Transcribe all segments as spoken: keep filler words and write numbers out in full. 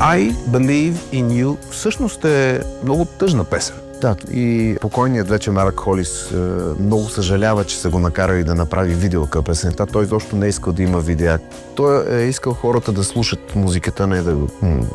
I Believe in You всъщност е много тъжна песен. Да, и покойният вече Марк Холис е, много съжалява, че са го накарали да направи видео към песента. Той изобщо не е искал да има видеа. Той е искал хората да слушат музиката, не да го...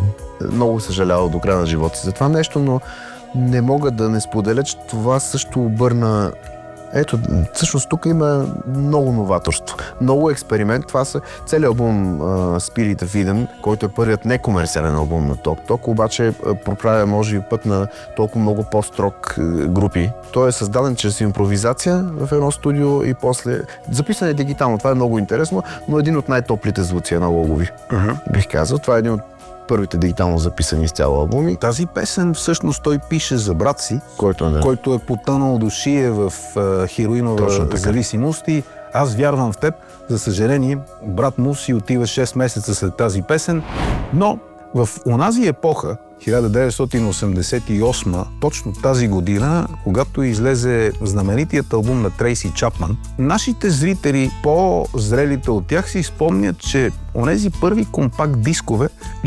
Много съжалявал до края на живота си за това нещо, но не мога да не споделя, че това също обърна... Ето, всъщност тук има много новаторство, много експеримент. Това са целият албум uh, Spirit of Eden, който е първият некомерциален албум на Ток Ток, обаче проправя може би път на толкова много по-строг uh, групи. Той е създаден чрез импровизация в едно студио и после записан е дигитално. Това е много интересно, но един от най-топлите звуци аналогови, uh-huh. бих казал. Това е един от първите дигитално записани с цяло албуми. Тази песен всъщност той пише за брат си, който е, да. който е потънал душие в uh, хероинова зависимост и аз вярвам в теб. За съжаление, брат му си отива шест месеца след тази песен, но в онази епоха, хиляда деветстотин осемдесет и осма, точно тази година, когато излезе знаменитият албум на Трейси Чапман, нашите зрители, по-зрелите от тях, си спомнят, че онези първи компакт дискове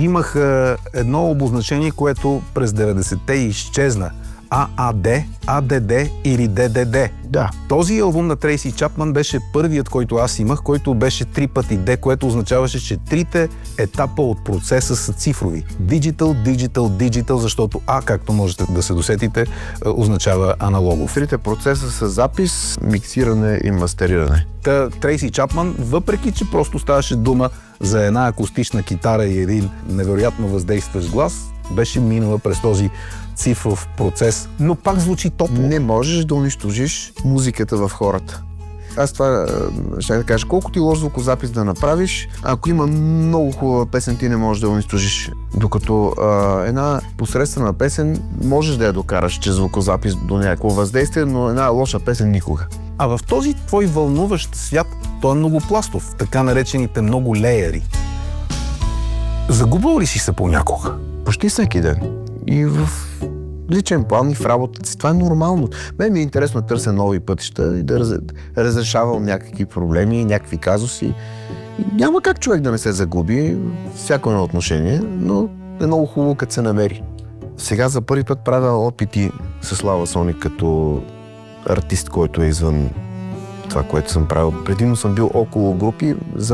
имаха едно обозначение, което през деветдесетте изчезна. А А Д, А Д Д или Д Д Д. Да. Този албум на Трейси Чапман беше първият, който аз имах, който беше три пъти Д, което означаваше, че трите етапа от процеса са цифрови. Digital, digital, digital, защото А, както можете да се досетите, означава аналогов. Трите процеса са запис, миксиране и мастериране. Та Трейси Чапман, въпреки че просто ставаше дума за една акустична китара и един невероятно въздействащ глас, беше минала през този цифров процес, но пак звучи топло. Не можеш да унищожиш музиката в хората. Аз това ще да кажа, колко ти лош звукозапис да направиш, ако има много хубава песен, ти не можеш да я унищожиш. Докато а, една посредствена песен можеш да я докараш чрез звукозапис до някакво въздействие, но една лоша песен никога. А в този твой вълнуващ свят, той е многопластов, така наречените много леери. Загубвал ли си се понякога? Почти всеки ден. И в личен план, и в работата си. Това е нормално. Мен ми е интересно да търся нови пътища и да раз... разрешавам някакви проблеми, някакви казуси. И няма как човек да не се загуби всяко едно отношение, но е много хубаво, като се намери. Сега за първи път правя опити с Слава Соник като артист, който е извън това, което съм правил. Предимно съм бил около групи.